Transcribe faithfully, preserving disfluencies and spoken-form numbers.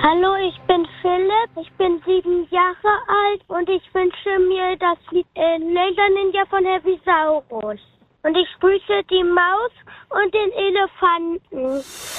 Hallo, ich bin Philipp, ich bin sieben Jahre alt und ich wünsche mir das äh, Laser Ninja von Heavisaurus. Und ich grüße die Maus und den Elefanten.